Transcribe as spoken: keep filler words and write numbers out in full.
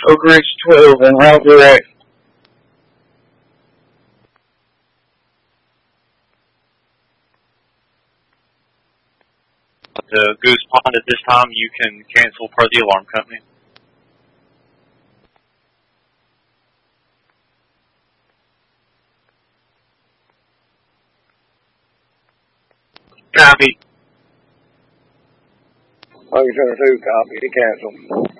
Oak Ridge twelve and route direct. To Goose Pond at this time, you can cancel per the alarm company. Copy. Monkey Center two, copy. He canceled.